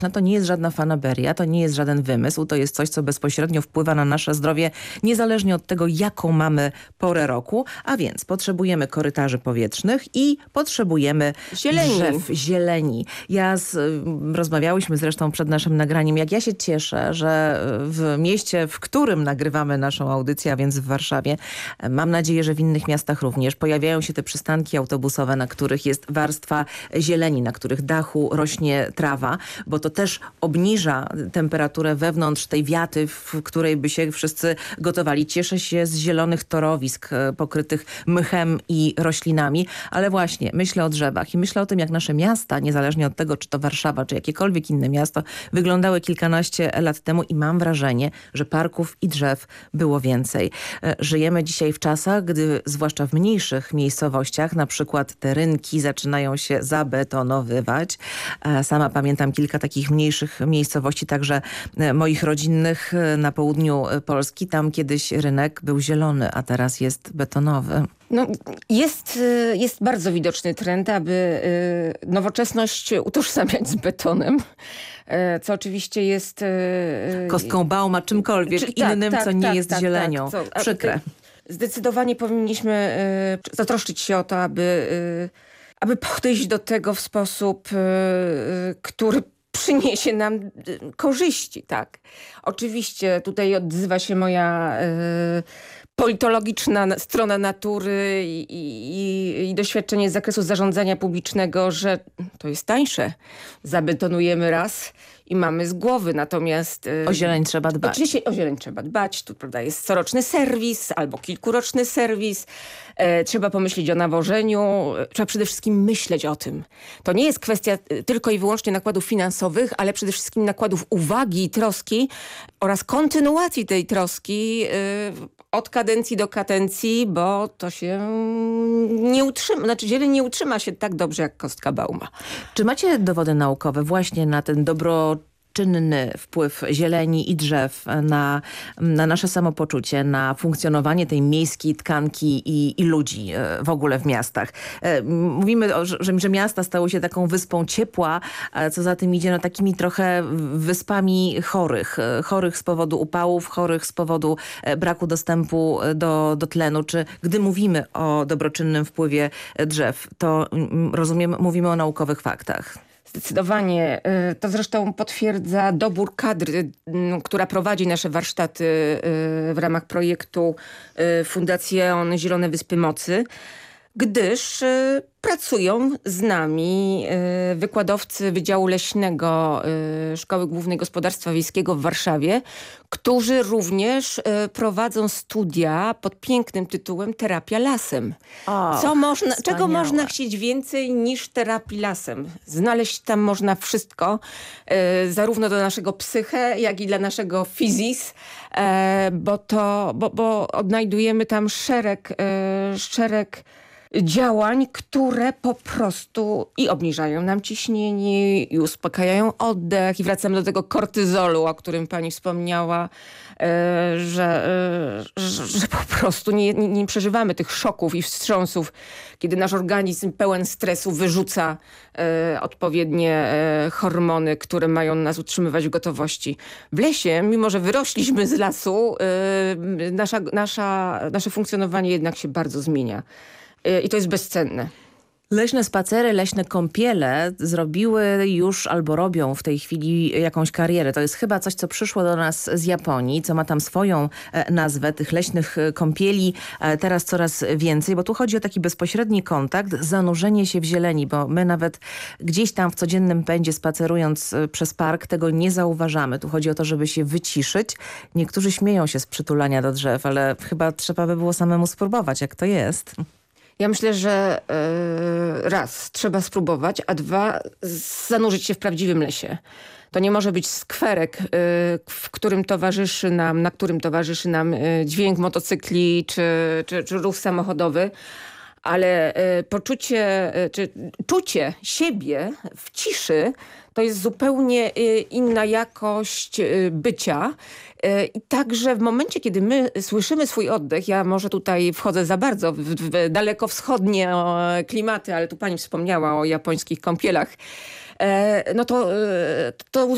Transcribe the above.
No to nie jest żadna fanaberia, to nie jest żaden wymysł, to jest coś, co bezpośrednio wpływa na nasze zdrowie, niezależnie od tego, jaką mamy porę roku, a więc potrzebujemy korytarzy powietrznych i potrzebujemy drzew, zieleni. Rozmawiałyśmy zresztą przed naszym nagraniem, jak ja się cieszę, że w mieście, w którym nagrywamy naszą audycję, a więc w Warszawie, mam nadzieję, że w innych miastach również pojawiają się te przystanki autobusowe, na których jest warstwa zieleni, na których dachu rośnie trawa, bo to też obniża temperaturę wewnątrz tej wiaty, w której by się wszyscy gotowali. Cieszę się z zielonych torowisk pokrytych mchem i roślinami, ale właśnie myślę o drzewach i myślę o tym, jak nasze miasta, niezależnie od tego, czy to Warszawa, czy jakiekolwiek inne miasto, wyglądały kilkanaście lat temu i mam wrażenie, że parków i drzew było więcej. Żyjemy dzisiaj w czasach, gdy zwłaszcza w mniejszych miejscowościach, na przykład te rynki zaczynają się zabetonowywać. Sama pamiętam kilka takich mniejszych miejscowości, także moich rodzinnych na południu Polski. Tam kiedyś rynek był zielony, a teraz jest betonowy. No, jest bardzo widoczny trend, aby nowoczesność utożsamiać z betonem, co oczywiście jest... Kostką Bauma, czymkolwiek innym, co nie jest zielenią. Przykre. Zdecydowanie powinniśmy zatroszczyć się o to, aby podejść do tego w sposób, który przyniesie nam korzyści, tak. Oczywiście tutaj odzywa się moja politologiczna strona natury i doświadczenie z zakresu zarządzania publicznego, że to jest tańsze. Zabetonujemy raz i mamy z głowy, natomiast... O zieleń trzeba dbać. Oczywiście o zieleń trzeba dbać. Tu, prawda, jest coroczny serwis albo kilkuroczny serwis. Trzeba pomyśleć o nawożeniu. Trzeba przede wszystkim myśleć o tym. To nie jest kwestia tylko i wyłącznie nakładów finansowych, ale przede wszystkim nakładów uwagi i troski oraz kontynuacji tej troski od kadencji do kadencji, bo to się nie utrzyma, znaczy zieleń nie utrzyma się tak dobrze jak kostka Bauma. Czy macie dowody naukowe właśnie na ten dobroczynny wpływ zieleni i drzew na nasze samopoczucie, na funkcjonowanie tej miejskiej tkanki i ludzi w ogóle w miastach? Mówimy, że miasta stały się taką wyspą ciepła, co za tym idzie, no takimi trochę wyspami chorych z powodu upałów, chorych z powodu braku dostępu do tlenu. Czy gdy mówimy o dobroczynnym wpływie drzew, to rozumiem, mówimy o naukowych faktach? Zdecydowanie. To zresztą potwierdza dobór kadry, która prowadzi nasze warsztaty w ramach projektu Fundacja Zielone Wyspy Mocy, gdyż pracują z nami wykładowcy Wydziału Leśnego Szkoły Głównej Gospodarstwa Wiejskiego w Warszawie, którzy również prowadzą studia pod pięknym tytułem Terapia lasem. Czego można chcieć więcej niż terapii lasem? Znaleźć tam można wszystko, zarówno do naszego psyche, jak i dla naszego fizis, bo odnajdujemy tam szereg działań, które po prostu i obniżają nam ciśnienie, i uspokajają oddech. I wracamy do tego kortyzolu, o którym pani wspomniała, że po prostu nie przeżywamy tych szoków i wstrząsów, kiedy nasz organizm pełen stresu wyrzuca odpowiednie hormony, które mają nas utrzymywać w gotowości. W lesie, mimo że wyrośliśmy z lasu, nasze funkcjonowanie jednak się bardzo zmienia. I to jest bezcenne. Leśne spacery, leśne kąpiele zrobiły już albo robią w tej chwili jakąś karierę. To jest chyba coś, co przyszło do nas z Japonii, co ma tam swoją nazwę, tych leśnych kąpieli. Teraz coraz więcej, bo tu chodzi o taki bezpośredni kontakt, zanurzenie się w zieleni, bo my nawet gdzieś tam w codziennym pędzie spacerując przez park tego nie zauważamy. Tu chodzi o to, żeby się wyciszyć. Niektórzy śmieją się z przytulania do drzew, ale chyba trzeba by było samemu spróbować, jak to jest. Ja myślę, że raz, trzeba spróbować, a dwa, zanurzyć się w prawdziwym lesie. To nie może być skwerek, na którym towarzyszy nam dźwięk motocykli czy ruch samochodowy, ale czucie siebie w ciszy to jest zupełnie inna jakość bycia. I także w momencie, kiedy my słyszymy swój oddech, ja może tutaj wchodzę za bardzo w dalekowschodnie klimaty, ale tu pani wspomniała o japońskich kąpielach, no to